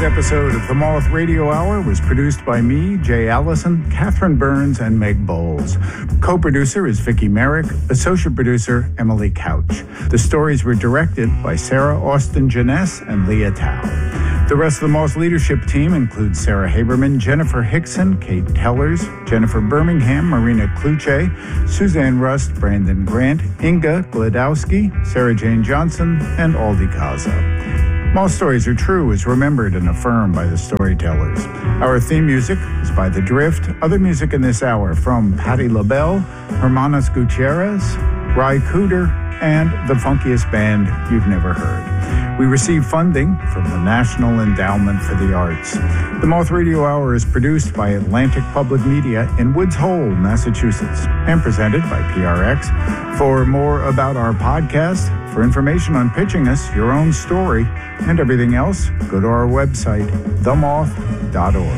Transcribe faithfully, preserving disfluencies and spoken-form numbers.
episode of the Moth Radio Hour was produced by me, Jay Allison, Catherine Burns, and Meg Bowles. Co-producer is Vicki Merrick, associate producer Emily Couch. The stories were directed by Sarah Austin Janess and Leah Tao. The rest of the Moth leadership team includes Sarah Haberman, Jennifer Hickson, Kate Tellers, Jennifer Birmingham, Marina Kluche, Suzanne Rust, Brandon Grant, Inga Gladowski, Sarah Jane Johnson, and Aldi Kaza. Moth Stories Are True is remembered and affirmed by the storytellers. Our theme music is by The Drift. Other music in this hour from Patti LaBelle, Hermanos Gutierrez, Ry Cooder, and the funkiest band you've never heard. We receive funding from the National Endowment for the Arts. The Moth Radio Hour is produced by Atlantic Public Media in Woods Hole, Massachusetts, and presented by P R X. For more about our podcast, for information on pitching us your own story, and everything else, go to our website, the moth dot org.